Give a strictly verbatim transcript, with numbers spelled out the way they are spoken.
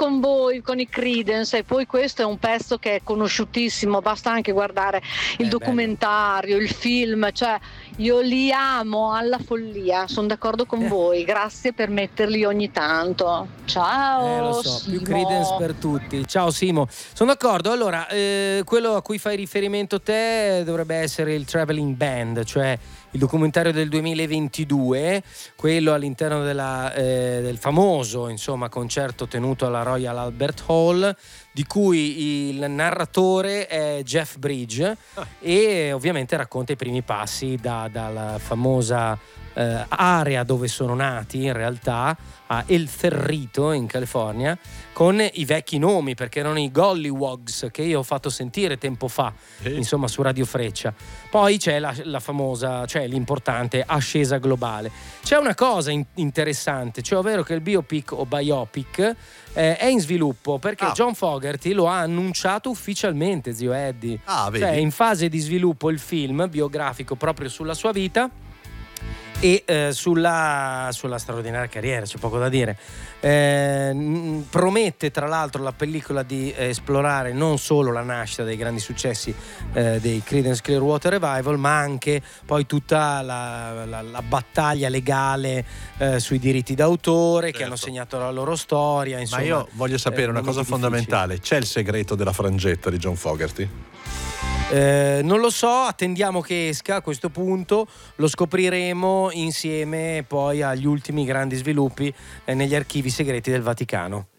con voi, con i Creedence, e poi questo è un pezzo che è conosciutissimo, basta anche guardare il Eh, documentario, il film, cioè io li amo alla follia, sono d'accordo con Eh. voi, grazie per metterli ogni tanto. Ciao. Eh, lo so, Simo. più Creedence per tutti. Ciao Simo, sono d'accordo. Allora, eh, quello a cui fai riferimento te dovrebbe essere il Traveling Band, cioè il documentario del duemilaventidue, quello all'interno della, eh, del famoso, insomma, concerto tenuto alla Royal Albert Hall, di cui il narratore è Jeff Bridge e ovviamente racconta i primi passi da, dalla famosa eh, area dove sono nati, in realtà a El Cerrito in California, con i vecchi nomi, perché erano i Gollywogs che io ho fatto sentire tempo fa, Sì. insomma, su Radio Freccia. Poi c'è la, la famosa, cioè l'importante ascesa globale. C'è una cosa in- interessante, cioè ovvero che il biopic o biopic eh, è in sviluppo, perché Ah. John Fogerty lo ha annunciato ufficialmente, zio Eddie. Ah, vedi? Cioè è in fase di sviluppo il film biografico proprio sulla sua vita e eh, sulla, sulla straordinaria carriera, c'è poco da dire. Eh, n- promette tra l'altro la pellicola di eh, esplorare non solo la nascita dei grandi successi eh, dei Creedence Clearwater Revival, ma anche poi tutta la, la, la battaglia legale eh, sui diritti d'autore, Certo. che hanno segnato la loro storia, insomma. Ma io voglio sapere eh, una cosa momenti fondamentale: c'è il segreto della frangetta di John Fogerty? Eh, non lo so, attendiamo che esca. A questo punto lo scopriremo insieme poi agli ultimi grandi sviluppi eh, negli archivi segreti del Vaticano.